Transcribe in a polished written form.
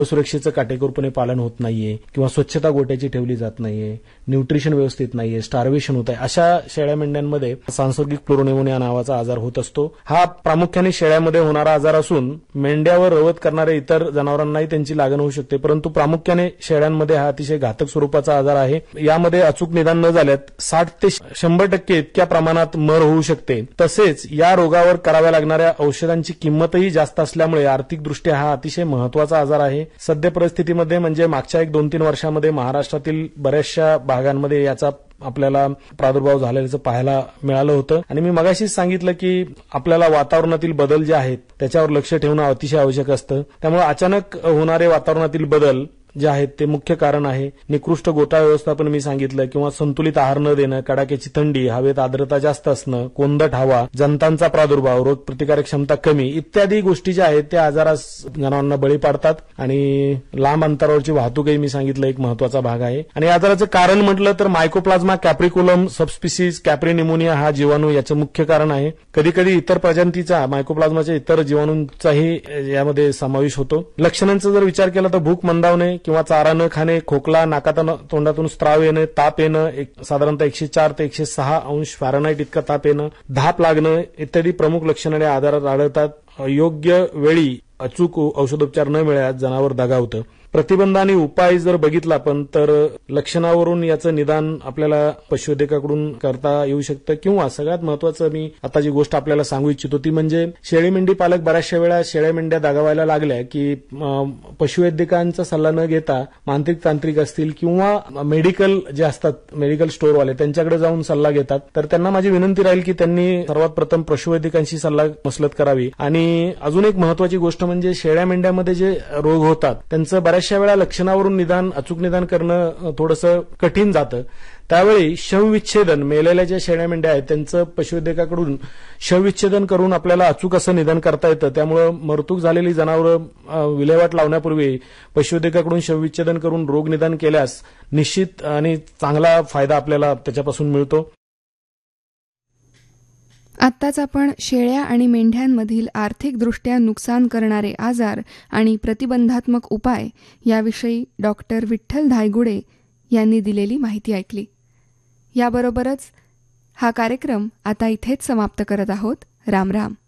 सुरक्षेचं काटेकोरपणे पालन होत नाहीये किंवा स्वच्छता गोट्याची ठेवली जात नाहीये, न्यूट्रिशन व्यवस्थित नाहीये, स्टार्वेशन होत आहे, अशा शेळ्या मेंढ्यांमध्ये सांसर्गिक फ्लोरोनिमोनिया नावाचा आजार होत असतो. हा प्रामुख्याने शेळ्यामध्ये होणारा आजार असून मेंढ्यावर रवत करणाऱ्या इतर जनावरांनाही त्यांची लागण होऊ शकते, परंतु प्रामुख्याने शेळ्यांमध्ये हा अतिशय घातक स्वरूपाचा आजार आहे. यामध्ये अचूक निदान न झाल्यास 60 ते 100% इतक्या प्रमाणात मर होऊ शकते. तसेच या रोगावर कराव्या लागणाऱ्या औषधांची किंमतही जास्त असल्यामुळे आर्थिकदृष्ट्या हा अतिशय महत्वाचा आजार आहे. सध्या परिस्थितीमध्ये म्हणजे मागच्या 1-2-3 वर्षामध्ये महाराष्ट्रातील बऱ्याचशा भागांमध्ये याचा आपल्याला प्रादुर्भाव झाल्याचं पाहायला मिळालं होतं. आणि मी मगाशीच सांगितलं की आपल्याला वातावरणातील बदल जे आहेत त्याच्यावर लक्ष ठेवणं अतिशय आवश्यक असतं. त्यामुळे अचानक होणारे वातावरणातील बदल जे आहेत ते मुख्य कारण आहे. निकृष्ट गोठा व्यवस्थापन मी सांगितलं, किंवा संतुलित आहार न देणं, कडाक्याची थंडी, हवेत आर्द्रता जास्त असणं, कोंदट हवा, जंतांचा प्रादुर्भाव, रोग प्रतिकारक क्षमता कमी इत्यादी गोष्टी ज्या आहेत त्या आजारास जनावरांना बळी पाडतात. आणि लांब अंतरावरची वाहतूकही मी सांगितलं एक महत्वाचा भाग आहे. आणि आजाराचं कारण म्हटलं तर मायकोप्लाझ्मा कॅप्रिकुलम सबस्पिसीज कॅप्री निमोनिया हा जीवाणू याचं मुख्य कारण आहे. कधी कधी इतर प्रजातीचा मायकोप्लाझ्माच्या इतर जीवाणूंचाही यामध्ये समावेश होतो. लक्षणांचा जर विचार केला तर भूक मंदावणे किंवा चारा न खाणे, खोकला, नाकातून तोंडातून स्त्राव येणं, ताप येणं, साधारणतः 104 ते 106 अंश फॅरनहाइट इतका ताप येणं, धाप लागणं इत्यादी प्रमुख लक्षणे आजारात आढळतात. योग्य वेळी अचूक औषधोपचार न मिळाल्यास जनावर दगावतं. प्रतिबंध आणि उपाय जर बघितला आपण तर लक्षणावरून याचं निदान आपल्याला पशुवैद्यकाकडून करता येऊ शकतं. किंवा सगळ्यात महत्वाचं मी आता जी गोष्ट आपल्याला सांगू इच्छितो ती म्हणजे शेळी मेंढी पालक बऱ्याचशा वेळा शेळ्या मेंढ्या दगावायला लागल्या की पशुवैद्यकांचा सल्ला न घेता मांत्रिक तांत्रिक असतील किंवा मेडिकल जे असतात मेडिकल स्टोअरवाले त्यांच्याकडे जाऊन सल्ला घेतात. तर त्यांना माझी विनंती राहील की त्यांनी सर्वात प्रथम पशुवैद्यकांशी सल्ला मसलत करावी. आणि अजून एक महत्वाची गोष्ट म्हणजे शेळ्या मेंढ्यामध्ये जे रोग होतात त्यांचं बऱ्याचशा वेळा लक्षणावरून अचूक निदान करणं थोडंसं कठीण जातं. त्यावेळी शवविच्छेदन, मेलेल्या ज्या शेळ्या मेंढ्या आहेत त्यांचं पशुवैद्यकाकडून शवविच्छेदन करून आपल्याला अचूक असं निदान करता येतं. त्यामुळं मरतूक झालेली जनावरं विल्हेवाट लावण्यापूर्वी पशुवैद्यकाकडून शवविच्छेदन करून रोग निदान केल्यास निश्चित आणि चांगला फायदा आपल्याला त्याच्यापासून मिळतो. आत्ताच आपण शेळ्या आणि मेंढ्यांमधील आर्थिकदृष्ट्या नुकसान करणारे आजार आणि प्रतिबंधात्मक उपाय याविषयी डॉक्टर विठ्ठल धायगुडे यांनी दिलेली माहिती ऐकली. याबरोबरच हा कार्यक्रम आता इथेच समाप्त करत आहोत. राम राम.